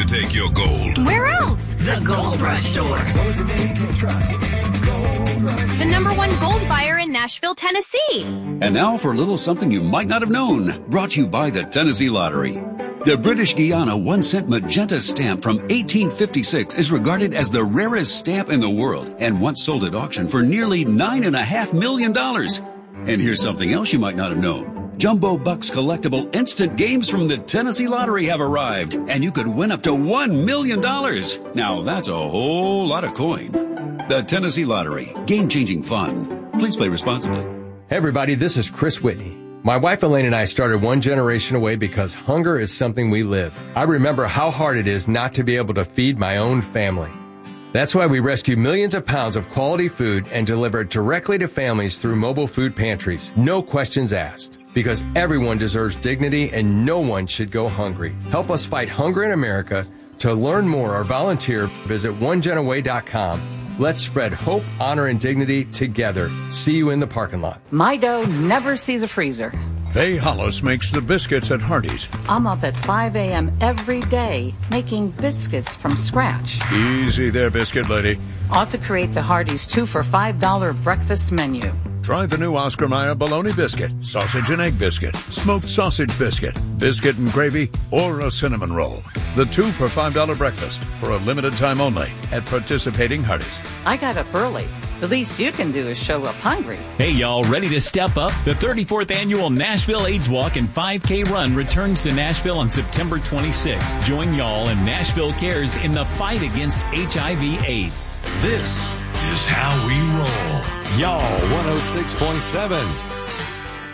take your gold. Where else? The Gold Rush Store. The #1 gold buyer in Nashville, Tennessee. And now for a little something you might not have known, brought to you by the Tennessee Lottery. The British Guiana 1-cent magenta stamp from 1856 is regarded as the rarest stamp in the world and once sold at auction for nearly $9.5 million. And here's something else you might not have known. Jumbo Bucks collectible instant games from the Tennessee Lottery have arrived, and you could win up to $1 million. Now, that's a whole lot of coin. The Tennessee Lottery. Game-changing fun. Please play responsibly. Hey, everybody, this is Chris Whitney. My wife Elaine and I started One Generation Away because hunger is something we live. I remember how hard it is not to be able to feed my own family. That's why we rescue millions of pounds of quality food and deliver it directly to families through mobile food pantries. No questions asked. Because everyone deserves dignity and no one should go hungry. Help us fight hunger in America. To learn more or volunteer, visit onegenaway.com. Let's spread hope, honor, and dignity together. See you in the parking lot. My dough never sees a freezer. Faye Hollis makes the biscuits at Hardee's. I'm up at 5 a.m. every day making biscuits from scratch. Easy there, biscuit lady. Ought to create the Hardee's 2 for $5 breakfast menu. Try the new Oscar Mayer bologna biscuit, sausage and egg biscuit, smoked sausage biscuit, biscuit and gravy, or a cinnamon roll. The 2 for $5 breakfast for a limited time only at participating Hardee's. I got up early. The least you can do is show up hungry. Hey, y'all, ready to step up? The 34th annual Nashville AIDS Walk and 5K Run returns to Nashville on September 26th. Join y'all and Nashville Cares in the fight against HIV/AIDS. This is how we roll. Y'all 106.7.